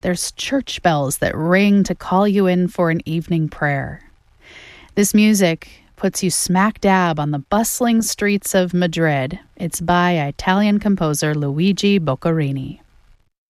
There's church bells that ring to call you in for an evening prayer. This music puts you smack dab on the bustling streets of Madrid. It's by Italian composer Luigi Boccherini.